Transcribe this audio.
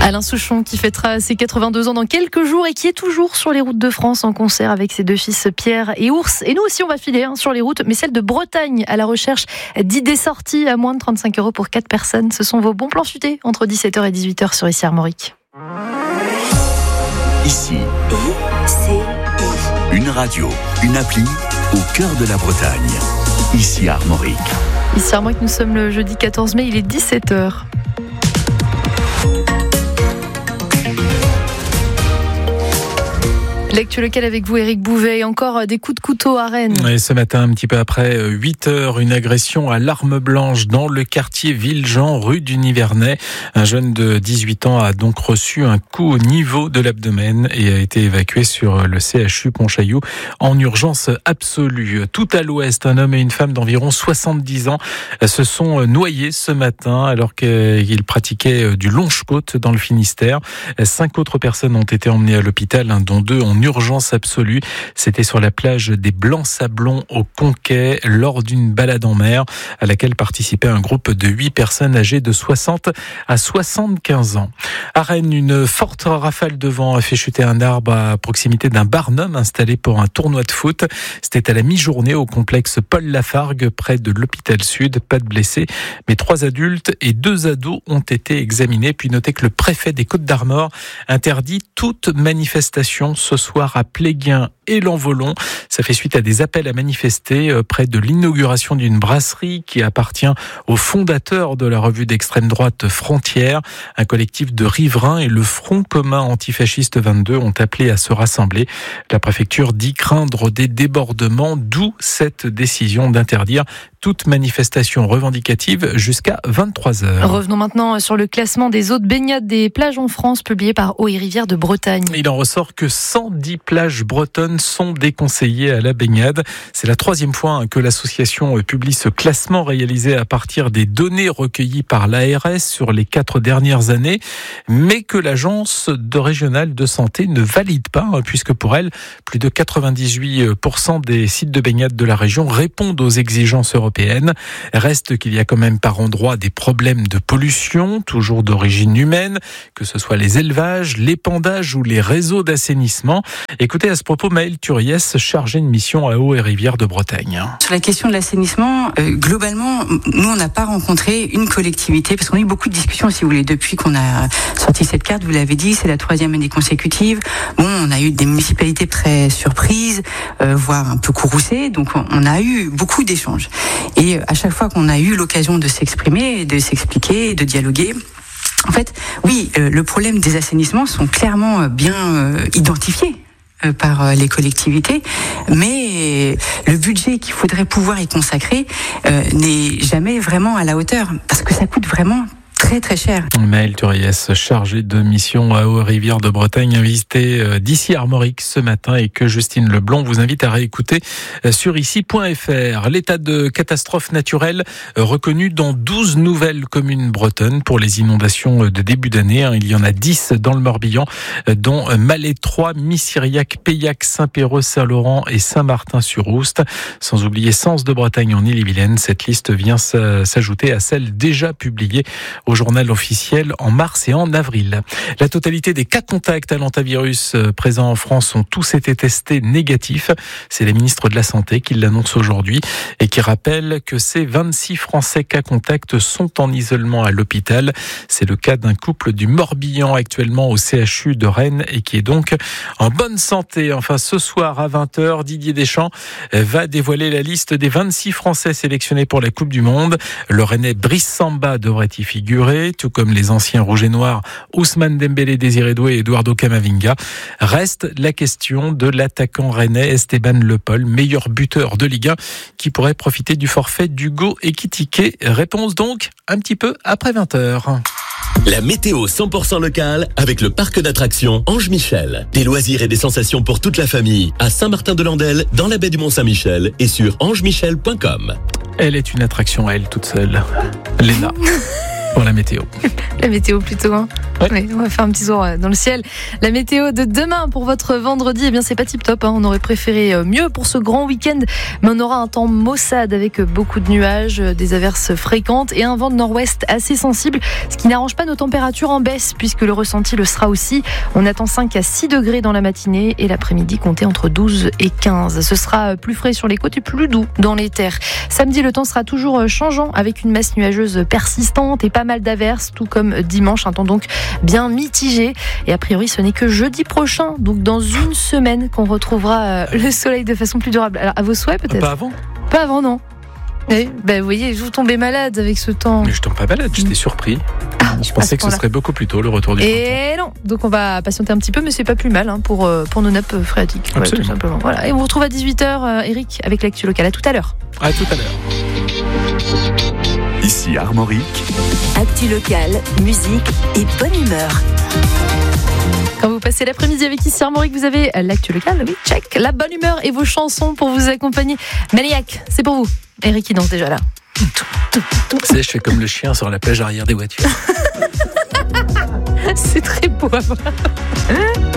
Alain Souchon qui fêtera ses 82 ans dans quelques jours et qui est toujours sur les routes de France en concert avec ses deux fils Pierre et Ours. Et nous aussi on va filer sur les routes, mais celle de Bretagne, à la recherche d'idées sorties à moins de 35 € pour 4 personnes. Ce sont vos bons plans futés entre 17h et 18h sur Ici Armorique. Ici, une radio, une appli au cœur de la Bretagne. Ici Armorique. Ici Armorique, nous sommes le jeudi 14 mai, il est 17h. L'actu local avec vous, Éric Bouvet. Encore des coups de couteau à Rennes. Et ce matin, un petit peu après 8h, une agression à l'arme blanche dans le quartier Villejean, rue du Nivernais. Un jeune de 18 ans a donc reçu un coup au niveau de l'abdomen et a été évacué sur le CHU Pontchaillou en urgence absolue. Tout à l'ouest, un homme et une femme d'environ 70 ans se sont noyés ce matin alors qu'ils pratiquaient du longe-côte dans le Finistère. 5 autres personnes ont été emmenées à l'hôpital, dont 2 en urgence absolue. C'était sur la plage des Blancs-Sablons au Conquet lors d'une balade en mer à laquelle participait un groupe de 8 personnes âgées de 60 à 75 ans. À Rennes, une forte rafale de vent a fait chuter un arbre à proximité d'un barnum installé pour un tournoi de foot. C'était à la mi-journée au complexe Paul Lafargue près de l'hôpital Sud. Pas de blessés, mais 3 adultes et 2 ados ont été examinés. Puis notez que le préfet des Côtes-d'Armor interdit toute manifestation ce soir à Pléguin et l'Envolon. Ça fait suite à des appels à manifester près de l'inauguration d'une brasserie qui appartient au fondateur de la revue d'extrême droite Frontières. Un collectif de riverains et le Front commun antifasciste 22 ont appelé à se rassembler. La préfecture dit craindre des débordements, d'où cette décision d'interdire toute manifestation revendicative jusqu'à 23h. Revenons maintenant sur le classement des eaux de baignade des plages en France publié par Eaux et Rivières de Bretagne. Il en ressort que 110 plages bretonnes sont déconseillées à la baignade. C'est la 3e fois que l'association publie ce classement réalisé à partir des données recueillies par l'ARS sur les 4 dernières années, mais que l'agence régionale de santé ne valide pas, puisque pour elle, plus de 98% des sites de baignade de la région répondent aux exigences européennes. Reste qu'il y a quand même par endroits des problèmes de pollution, toujours d'origine humaine, que ce soit les élevages, l'épandage ou les réseaux d'assainissement. Écoutez à ce propos Maëlle Turiès, chargée de mission à Eaux et Rivières de Bretagne. Sur la question de l'assainissement, globalement, nous on n'a pas rencontré une collectivité, parce qu'on a eu beaucoup de discussions, si vous voulez, depuis qu'on a sorti cette carte. Vous l'avez dit, c'est la 3e année consécutive. Bon, on a eu des municipalités très surprises, voire un peu courroucées, donc on a eu beaucoup d'échanges. Et à chaque fois qu'on a eu l'occasion de s'exprimer, de s'expliquer, de dialoguer, en fait, oui, le problème des assainissements sont clairement bien identifiés par les collectivités, mais le budget qu'il faudrait pouvoir y consacrer n'est jamais vraiment à la hauteur, parce que ça coûte vraiment très très cher. Maëlle Turiès, chargée de mission à Eaux et Rivières de Bretagne, invitée d'Ici Armorique ce matin et que Justine Leblond vous invite à réécouter sur ici.fr. L'état de catastrophe naturelle reconnu dans 12 nouvelles communes bretonnes pour les inondations de début d'année. Il y en a 10 dans le Morbihan, dont Malétroit, Missiriac, Peillac, Saint-Péroz, Saint-Laurent et Saint-Martin-sur-Oust. Sans oublier Sens de Bretagne en Ille-et-Vilaine. Cette liste vient s'ajouter à celle déjà publiée au journal officiel en mars et en avril. La totalité des cas contacts à l'hantavirus présents en France ont tous été testés négatifs. C'est la ministre de la Santé qui l'annonce aujourd'hui et qui rappelle que ces 26 Français cas contacts sont en isolement à l'hôpital. C'est le cas d'un couple du Morbihan actuellement au CHU de Rennes et qui est donc en bonne santé. Enfin, ce soir à 20h, Didier Deschamps va dévoiler la liste des 26 Français sélectionnés pour la Coupe du Monde. Le Rennais Brice Samba devrait y figurer, tout comme les anciens rouges et noirs Ousmane Dembélé, Désiré Doué et Eduardo Camavinga. Reste la question de l'attaquant rennais Esteban Le Pol, meilleur buteur de Ligue 1, qui pourrait profiter du forfait d'Hugo Ekitike. Réponse donc un petit peu après 20h. La météo 100% locale avec le parc d'attractions Ange Michel. Des loisirs et des sensations pour toute la famille à Saint-Martin-de-Landelle, dans la baie du Mont-Saint-Michel et sur angemichel.com. Elle est une attraction à elle toute seule. Léna, pour la météo. La météo plutôt, hein. Ouais. Oui, on va faire un petit tour dans le ciel. La météo de demain pour votre vendredi, eh bien c'est pas tip top. On aurait préféré mieux pour ce grand week-end, mais on aura un temps maussade avec beaucoup de nuages, des averses fréquentes et un vent de nord-ouest assez sensible, ce qui n'arrange pas nos températures en baisse puisque le ressenti le sera aussi. On attend 5 à 6 degrés dans la matinée et l'après-midi comptez entre 12 et 15. Ce sera plus frais sur les côtes et plus doux dans les terres. Samedi, le temps sera toujours changeant avec une masse nuageuse persistante et pas mal d'averses, tout comme dimanche, un temps donc bien mitigé. Et a priori, ce n'est que jeudi prochain, donc dans une semaine, qu'on retrouvera le soleil de façon plus durable. Alors, à vos souhaits peut-être ? Pas avant. Pas avant, non. Eh, vous voyez, vous tombez malade avec ce temps. Mais je tombe pas malade, j'étais surpris. Je pensais que ce serait beaucoup plus tôt le retour du printemps. Et non, donc on va patienter un petit peu, mais c'est pas plus mal pour nos nappes phréatiques. Ouais, tout simplement. Voilà. Et on vous retrouve à 18h, Eric, avec l'actu locale. À tout à l'heure. À tout à l'heure. Ici Armorique. Actu locale, musique et bonne humeur. Quand vous passez l'après-midi avec Ici Armorique, vous avez l'actu locale, oui, check, la bonne humeur et vos chansons pour vous accompagner. Maniac, c'est pour vous. Eric, il danse déjà là. Tu sais, je fais comme le chien sur la plage arrière des voitures. C'est très beau à voir.